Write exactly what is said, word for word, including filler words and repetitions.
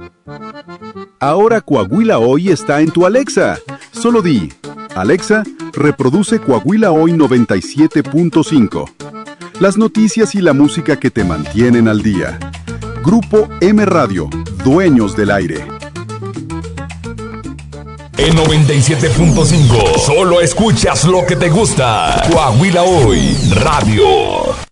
Ahora Coahuila Hoy está en tu Alexa. Solo di, Alexa, reproduce Coahuila Hoy noventa y siete punto cinco. Las noticias y la música que te mantienen al día. Grupo M Radio, dueños del aire. En noventa y siete punto cinco, solo escuchas lo que te gusta. Coahuila Hoy Radio.